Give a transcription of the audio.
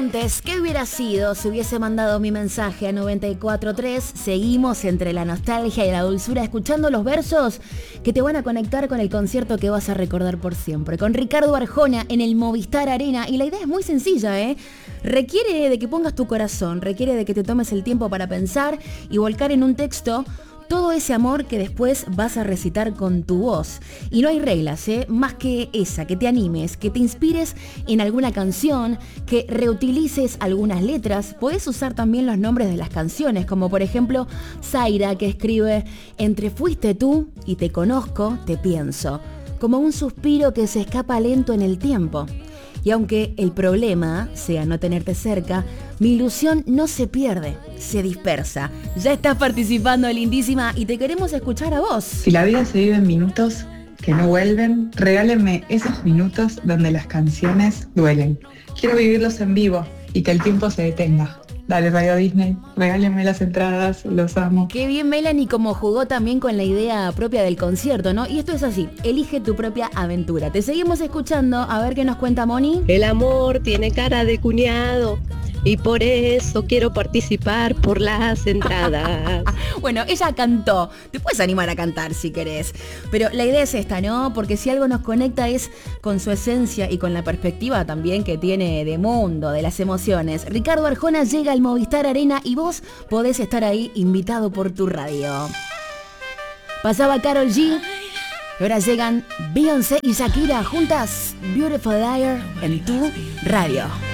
oyentes, ¿qué hubiera sido si hubiese mandado mi mensaje a 94.3? Seguimos entre la nostalgia y la dulzura escuchando los versos que te van a conectar con el concierto que vas a recordar por siempre. Con Ricardo Arjona en el Movistar Arena. Y la idea es muy sencilla, ¿eh? Requiere de que pongas tu corazón, requiere de que te tomes el tiempo para pensar y volcar en un texto todo ese amor que después vas a recitar con tu voz. Y no hay reglas, más que esa, que te animes, que te inspires en alguna canción, que reutilices algunas letras. Podés usar también los nombres de las canciones, como por ejemplo Zaira, que escribe: entre fuiste tú y te conozco, te pienso, como un suspiro que se escapa lento en el tiempo. Y aunque el problema sea no tenerte cerca, mi ilusión no se pierde, se dispersa. Ya estás participando, lindísima, y te queremos escuchar a vos. Si la vida se vive en minutos que no vuelven, regálenme esos minutos donde las canciones duelen. Quiero vivirlos en vivo y que el tiempo se detenga. Dale, Radio Disney, regálenme las entradas, los amo. Qué bien, Melanie, como jugó también con la idea propia del concierto, ¿no? Y esto es así, elige tu propia aventura. Te seguimos escuchando, a ver qué nos cuenta Moni. El amor tiene cara de cuñado y por eso quiero participar por las entradas. Bueno, ella cantó. Te puedes animar a cantar si querés. Pero la idea es esta, ¿no? Porque si algo nos conecta es con su esencia y con la perspectiva también que tiene de mundo, de las emociones. Ricardo Arjona llega al Movistar Arena y vos podés estar ahí invitado por tu radio. Pasaba Karol G. Y ahora llegan Beyoncé y Shakira juntas. Beautiful Liar en tu radio.